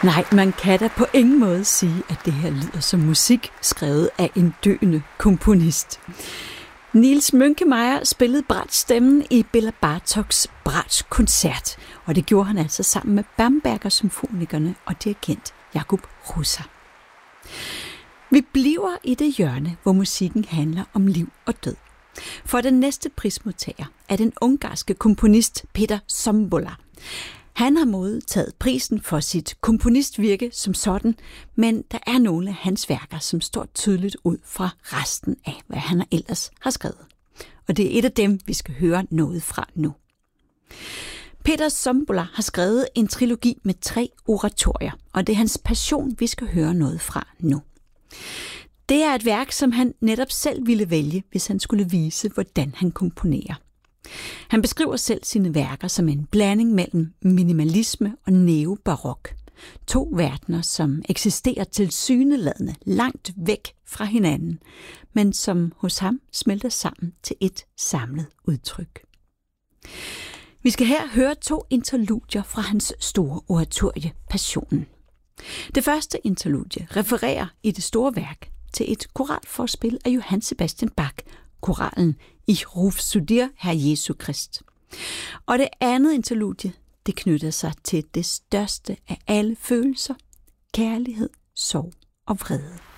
Nej, man kan da på ingen måde sige, at det her lyder som musik skrevet af en døende komponist. Niels Mønkemeier spillede brattstemmen i Bela Bartoks bratskoncert, og det gjorde han altså sammen med Bamberger Symfonikerne og dirigent Jakub Hrusa. Vi bliver i det hjørne, hvor musikken handler om liv og død. For den næste prismodtager er den ungarske komponist Péter Szombola. Han har modtaget prisen for sit komponistvirke som sådan, men der er nogle af hans værker, som står tydeligt ud fra resten af, hvad han ellers har skrevet. Og det er et af dem, vi skal høre noget fra nu. Péter Szombola har skrevet en trilogi med 3 oratorier, og det er hans passion, vi skal høre noget fra nu. Det er et værk, som han netop selv ville vælge, hvis han skulle vise, hvordan han komponerer. Han beskriver selv sine værker som en blanding mellem minimalisme og neobarok. 2 verdener, som eksisterer tilsyneladende langt væk fra hinanden, men som hos ham smelter sammen til et samlet udtryk. Vi skal her høre 2 interludier fra hans store oratorie Passionen. Det første interludie refererer i det store værk til et koralforspil af Johann Sebastian Bach, koralen Ich ruf zu dir, Herr Jesu Christ. Og det andet interludie, det knytter sig til det største af alle følelser, kærlighed, sorg og vrede.